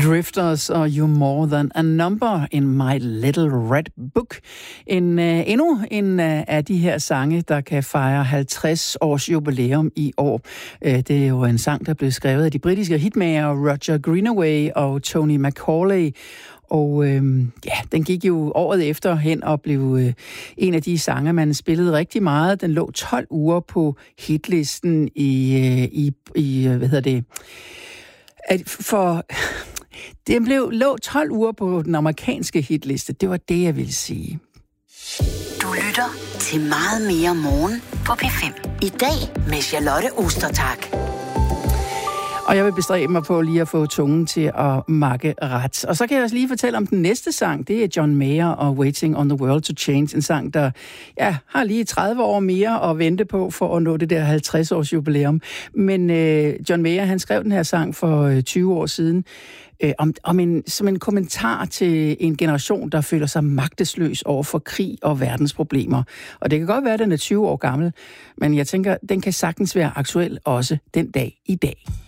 Drifters og You're More Than a Number in My Little Red Book. Endnu en af de her sange, der kan fejre 50 års jubilæum i år. Det er jo en sang, der blev skrevet af de britiske hitmager Roger Greenaway og Tony Macaulay. Og den gik jo året efter hen og blev en af de sange, man spillede rigtig meget. Den lå 12 uger på hitlisten lå 12 uger på den amerikanske hitliste. Det var det, jeg ville sige. Du lytter til Meget mere morgen på P5. I dag med Charlotte Ostertag. Og jeg vil bestræbe mig på lige at få tungen til at makke ret. Og så kan jeg også lige fortælle om den næste sang. Det er John Mayer og Waiting on the World to Change. En sang, der har lige 30 år mere at vente på for at nå det der 50-års jubilæum. Men John Mayer, han skrev den her sang for 20 år siden. Som en kommentar til en generation, der føler sig magtesløs over for krig og verdensproblemer. Og det kan godt være, at den er 20 år gammel, men jeg tænker, den kan sagtens være aktuel også den dag i dag.